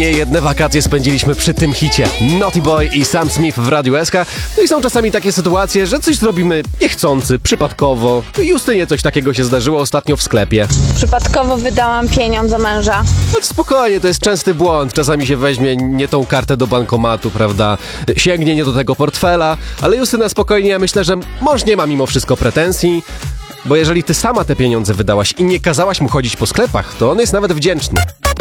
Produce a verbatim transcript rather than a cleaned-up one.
Nie jedne wakacje spędziliśmy przy tym hicie. Naughty Boy i Sam Smith w Radiu S K. No i są czasami takie sytuacje, że coś zrobimy niechcący, przypadkowo. Justynie coś takiego się zdarzyło ostatnio w sklepie. Przypadkowo wydałam pieniądze męża. No spokojnie, to jest częsty błąd. Czasami się weźmie nie tą kartę do bankomatu, prawda? Sięgnie nie do tego portfela, ale Justyna, spokojnie, ja myślę, że mąż nie ma mimo wszystko pretensji, bo jeżeli ty sama te pieniądze wydałaś i nie kazałaś mu chodzić po sklepach, to on jest nawet wdzięczny.